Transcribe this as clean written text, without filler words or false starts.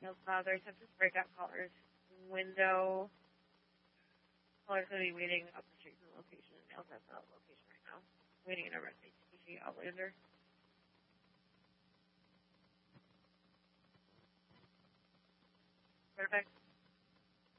There's Census breakout callers. Window. Caller's going to be waiting up the street from the location. Mail's at the location right now. Waiting in a rest HTTP Outlander. Perfect.